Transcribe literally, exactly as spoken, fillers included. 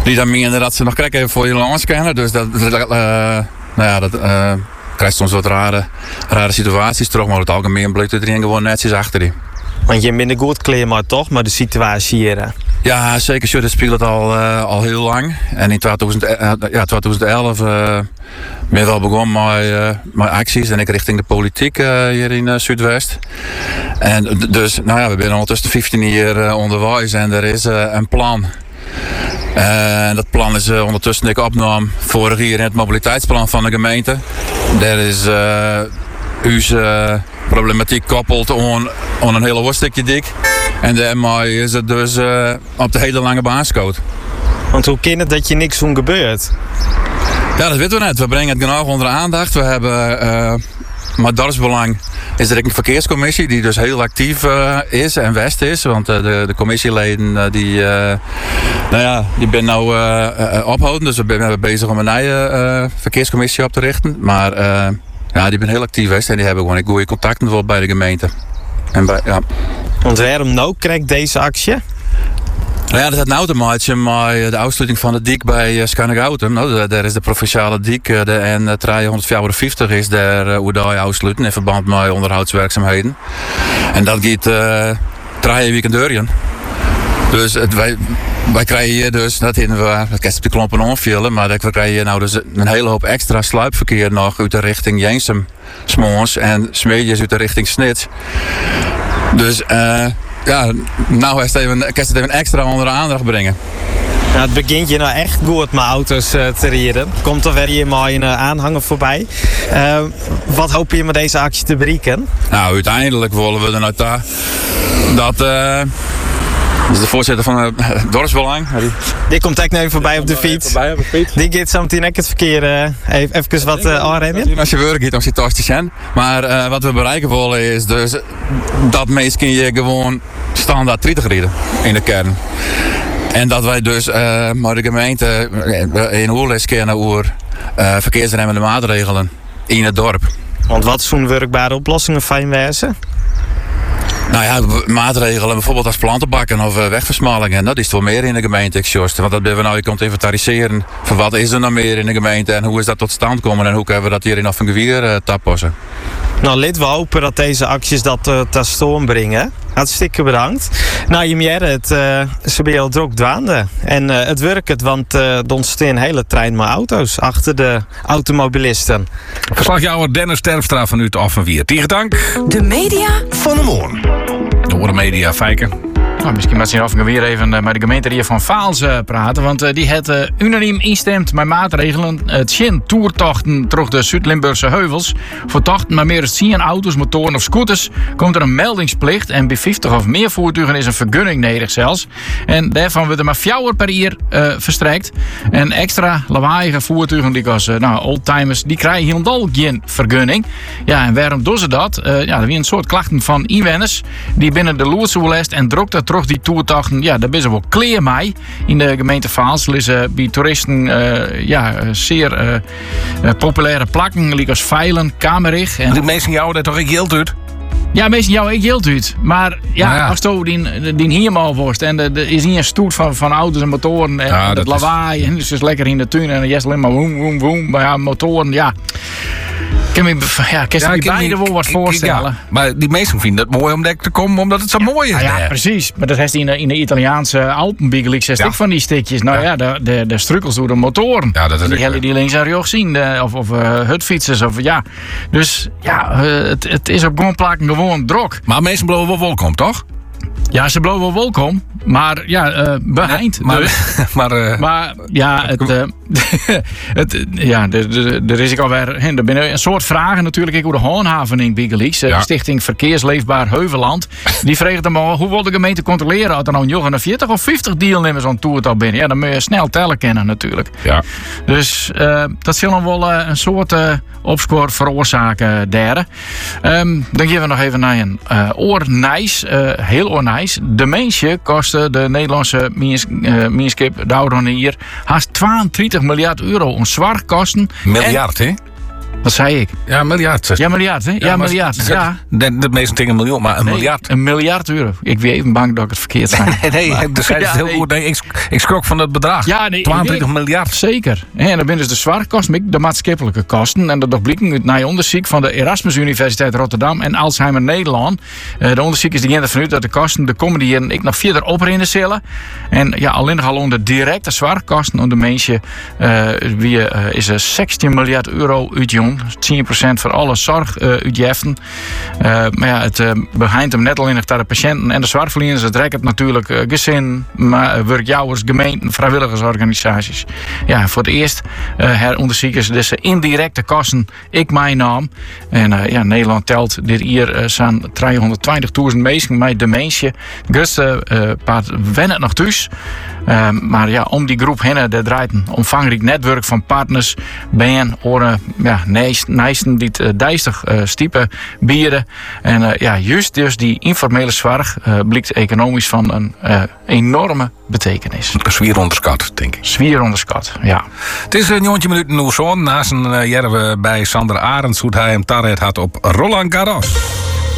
Die dan meenden dat ze nog krijgen voor je langs kennen. Dus dat, uh, nou ja, dat uh, krijgt soms wat rare, rare situaties terug. Maar het algemeen blijft er gewoon netjes achter die. Want je bent goed klaar maar toch, maar de situatie hier. Ja, zeker. Sure, dat speelt al, uh, al heel lang. En in twintig elf uh, ben ik wel begonnen met, uh, met acties. En ik richting de politiek uh, hier in uh, Zuidwest. En d- dus, nou ja, we zijn ondertussen vijftien jaar uh, onderwijs en er is uh, een plan. Uh, en dat plan is uh, ondertussen ik opnam vorig jaar in het mobiliteitsplan van de gemeente. Daar is uh, uw uh, problematiek koppeld aan, aan een hele stukje dik. En daarmee is het dus uh, op de hele lange baanscoot. Want hoe kan het dat je niks doen gebeurt? Ja, dat weten we net. We brengen het genoeg onder aandacht. We hebben, uh, maar dorpsbelang is er ook een verkeerscommissie die dus heel actief uh, is en west is. Want uh, de, de commissieleden uh, die, uh, nou ja, die ben nou uh, uh, ophouden. Dus we zijn bezig om een nieuwe uh, verkeerscommissie op te richten. Maar uh, ja, die ben heel actief geweest en die hebben gewoon goede contacten bij de gemeente. En bij, ja. Want waarom nou krijgt deze actie? Nou ja, dat had nou te maken met de afsluiting van de dik bij uh, Skanegoutem. Nou, daar is de provinciale dik uh, de, en uh, driehonderdvijfenvijftig is daar uh, hoe daar afsluiten in verband met onderhoudswerkzaamheden. En dat gaat uh, drie weken deuren. Dus het, wij, wij krijgen hier dus, dat in we, dat kan op de klompen onvullen, maar we krijgen hier nou dus een hele hoop extra sluipverkeer nog uit de richting Jensum, Smoons en Smeedjes uit de richting Snits. Dus uh, ja, nou kan je het even extra onder de aandacht brengen. Nou, het begint je nou echt goed met auto's uh, te rijden. Komt er weer hier maar een uh, aanhanger voorbij. Uh, wat hoop je met deze actie te bereiken? Nou, uiteindelijk willen we er nou ta- dat... Uh, Dat is de voorzitter van het uh, dorpsbelang. Die, die komt echt even voorbij op de fiets. Voorbij op de fiets. Die gaat zo meteen het verkeer uh, even, even wat uh, aanremmen. Als je werk gaat, dan zit het te zijn. Maar uh, wat we bereiken willen is dus dat meestal je gewoon standaard dertig rijden in de kern. En dat wij dus uh, maar de gemeente in oorles kennen over uh, verkeersremmende maatregelen in het dorp. Want wat zo'n werkbare oplossingen fijn wezen? Nou ja, maatregelen bijvoorbeeld als plantenbakken of uh, wegversmallingen. Dat is wel meer in de gemeente, ik Sjorst. Want dat ben we nou, je komt inventariseren van wat is er nou meer in de gemeente en hoe is dat tot stand komen en hoe kunnen we dat hier in Affingewier uh, tappassen. Nou, lid, we hopen dat deze acties dat uh, ter stoom brengen. Hartstikke bedankt. Nou, je meer het, uh, ze ben heel druk dwaande. En uh, het werkt, want uh, er ontstaat een hele trein met auto's achter de automobilisten. Verslagjouwer Dennis Terpstra van Ut Affenwier. Tegen dank. De media van de morgen. Door de media, Fijken. Nou, misschien moet je af en weer even met de gemeente hier van Vaals uh, praten. Want uh, die het uh, unaniem instemt met maatregelen. Het Shin toertochten terug de Zuid-Limburgse heuvels. Voor tochten met meer dan tien auto's, motoren of scooters komt er een meldingsplicht. En bij vijftig of meer voertuigen is een vergunning nodig zelfs. En daarvan wordt er maar vier per jaar uh, verstrekt. En extra lawaaiige voertuigen, die als uh, nou, oldtimers, die krijgen helemaal geen vergunning. Ja, en waarom doen ze dat? Uh, ja, er weer een soort klachten van inwoners die binnen de Loerse West en druk dat terug die toertochten, ja, daar ben ze wel kleer mee. In de gemeente Vaals liggen bij toeristen uh, ja, zeer uh, uh, populaire plakken, zoals Veilen, Kamerig. En de meesten jou dat toch ik heel doet? Ja, meestal jou ik heel duurt. Maar ja, nou ja. als je die, die helemaal worst en er is niet een stoet van, van auto's en motoren en ja, dat, dat lawaai. Is... En dus is lekker in de tuin en je alleen maar woem, woem, woem. Maar ja, motoren, ja. Kan je ja, kan je ja, beide wel wat voorstellen. Ja, maar die meesten vinden het mooi om daar te komen, omdat het zo mooi is. Ja, ja, precies. Maar dat is in de, in de Italiaanse Alpenbiegelijk zes ja. van die stikjes. Nou ja, ja de, de, de strukkels door de motoren. Ja, dat is die hele die links en rechts zien. De, of of uh, hutfietsers. Of, ja. Dus ja, uh, het, het is op gewoon plakken gewoon drok. Maar meesten blowen wel welkom, toch? Ja, ze blowen wel welkom. Maar ja, uh, behind. Nee, maar, dus. maar, uh, maar ja, het, uh, het, ja, er is ik alweer. Er zijn een soort vragen natuurlijk. Ik hoe de handhaving bij Gelieks. Ja. Stichting Verkeersleefbaar Heuveland. Die vreegt hem al, hoe wil de gemeente controleren? Als er nou veertig of vijftig deelnemers aan toertocht binnen. Ja, dan moet je snel tellen kennen natuurlijk. Ja. Dus uh, dat zullen wel uh, een soort uh, opspoor veroorzaken daar. Um, dan geven we nog even naar een uh, oornijs. Uh, heel oornijs. De mensje kostte de Nederlandse Mienskip, uh, de oude hier, haast tweeëntwintig miljard euro om zwaar kosten. Miljard, hè? Wat zei ik? Ja, miljard. Ja, miljard, hè? Ja, maar- miljard. Ja. De, de meeste dingen een miljoen, maar een Nee, miljard. Een miljard euro. Ik ben even bang dat ik het verkeerd zei. Nee, nee, dus hij Ja, is heel nee. goed. Nee, ik, ik schrok van het bedrag. Ja, nee, tweeëntwintig nee. miljard. Zeker. En dan binnen dus de zwaarkosten, maar ook de maatschappelijke kosten. En dat is blijken uit een onderzoek van de Erasmus Universiteit Rotterdam en Alzheimer Nederland. Uh, de onderzoekers die gaan ervan uit dat de kosten de komende jaren ik nog verder oprennen zullen. En ja, alleen al de directe zwaarkosten om de mensen uh, wie uh, is er zestien miljard euro uitjong. tien procent voor alle zorguitgiften. Uh, maar ja, het uh, begint hem net alleen nog dat de patiënten en de zwaarverlieners. Het trekt natuurlijk uh, gezin, maar, uh, werkgevers, gemeenten, vrijwilligersorganisaties. Ja, voor het eerst uh, heronderzoekers deze indirecte kosten ik mijn naam. En uh, ja, Nederland telt dit hier uh, zo'n driehonderdtwintigduizend mensen met dementie. De grootste uh, part wennen nog thuis. Uh, maar ja, om die groep heen, daar draait een omvangrijk netwerk van partners, ben, oren, ja, nijsten die het uh, dijstig uh, stiepen bieden. En uh, ja, juist dus die informele zorg uh, blijkt economisch van een uh, enorme betekenis. Zwier onderschat, denk ik. Zwier onderschat, ja. Het is een negentien minuten nieuw zon. Naast een uh, jerwe bij Sander Arends, hoe hij hem tarret had op Roland Garros.